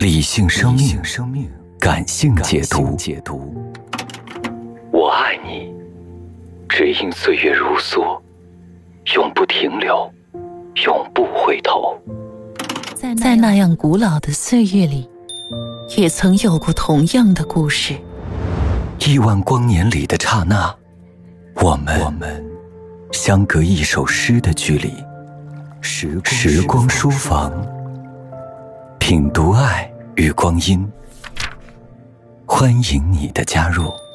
理性生命，感性解读。我爱你，只因岁月如梭，永不停留，永不回头。 在那样古老的岁月里，也曾有过同样的故事。 亿万光年里的刹那，我们相隔一首诗的距离。时光书房，品读爱与光阴，欢迎你的加入。